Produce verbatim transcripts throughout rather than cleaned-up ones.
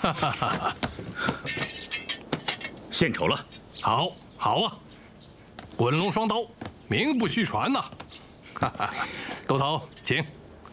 哈哈哈！ 献丑了。 好，好啊！滚龙双刀，名不虚传呐！哈哈，都头，请。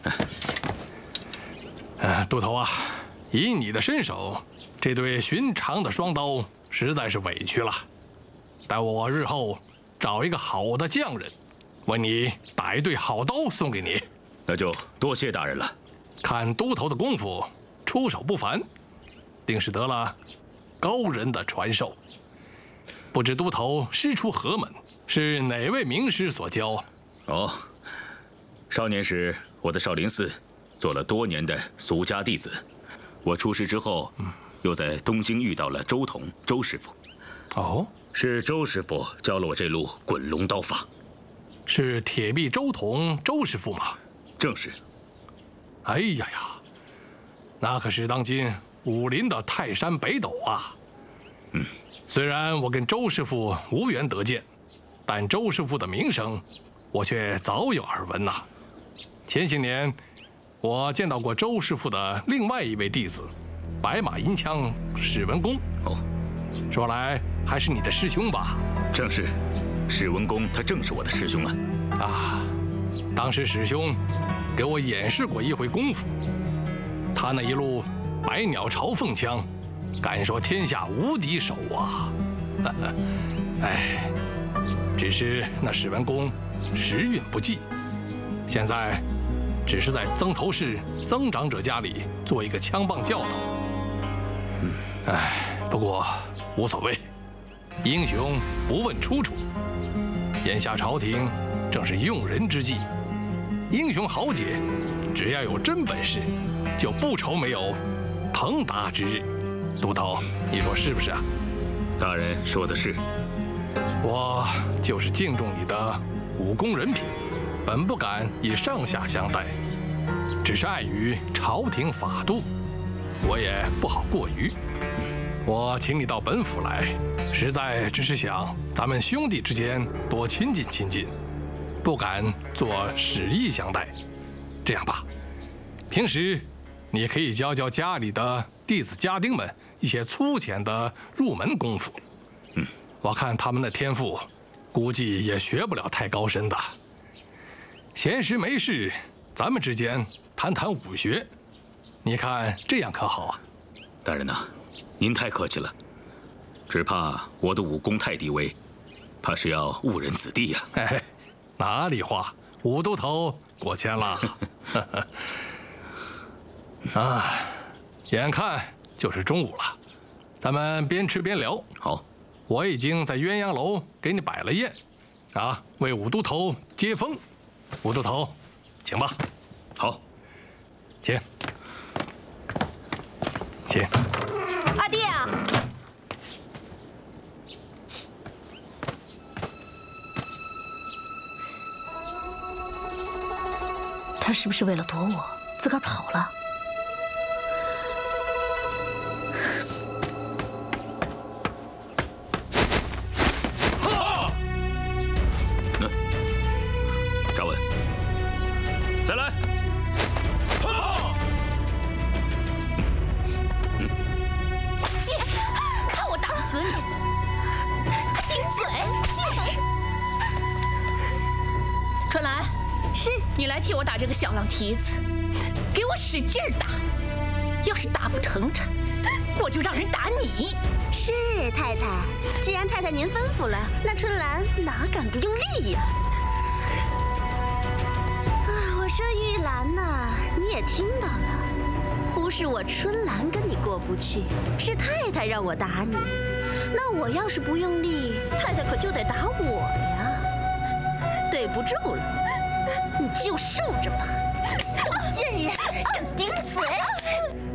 呃，都头啊，以你的身手，这对寻常的双刀实在是委屈了。待我日后找一个好的匠人，为你打一对好刀送给你。 那就多谢大人了。 看都头的功夫，出手不凡，定是得了高人的传授。不知都头师出何门，是哪位名师所教？ 哦，少年时我在少林寺做了多年的俗家弟子，我出师之后，又在东京遇到了周同周师傅。 哦， 是周师傅教了我这路滚龙刀法。 是铁臂周同周师傅吗？ 正是。 哎呀呀，那可是当今武林的泰山北斗啊！ 嗯， 虽然我跟周师傅无缘得见，但周师傅的名声，我却早有耳闻呐。前些年，我见到过周师傅的另外一位弟子，白马银枪史文恭。 哦， 说来还是你的师兄吧？ 正是，史文恭他正是我的师兄啊！ 啊，当时史兄给我演示过一回功夫，他那一路百鸟朝凤枪，敢说天下无敌手啊！哎，只是那史文恭时运不济，现在只是在曾头市曾长者家里做一个枪棒教导。 嗯， 哎，不过无所谓，英雄不问出处。眼下朝廷正是用人之际，英雄豪杰只要有真本事，就不愁没有腾达之日。都头，你说是不是啊？ 大人说的是。 我就是敬重你的武功人品，本不敢以上下相待，只是碍于朝廷法度，我也不好过于。我请你到本府来，实在只是想咱们兄弟之间多亲近亲近，不敢做使役相待。这样吧，平时你可以教教家里的弟子家丁们一些粗浅的入门功夫。 嗯， 我看他们的天赋，估计也学不了太高深的。闲时没事，咱们之间谈谈武学，你看这样可好啊？ 大人呐、啊，您太客气了，只怕我的武功太低微，怕是要误人子弟呀、 啊。哎，哪里话，武都头过谦了。啊，眼看就是中午了，咱们边吃边聊。 好， 我已经在鸳鸯楼给你摆了宴，啊，为武都头接风。武都头，请吧。 好， 请，请。 阿弟啊！他是不是为了躲我，自个儿跑了？ 扎稳，再来！ 姐，看我打死你！还顶嘴！姐，春兰，是你来替我打这个小浪蹄子，给我使劲儿打。要是打不疼他，我就让人打你。 是太太，既然太太您吩咐了，那春兰哪敢不用力呀？啊，我说玉兰呐，你也听到了，不是我春兰跟你过不去，是太太让我打你。那我要是不用力，太太可就得打我呀。对不住了，你就受着吧。小贱人，敢顶嘴！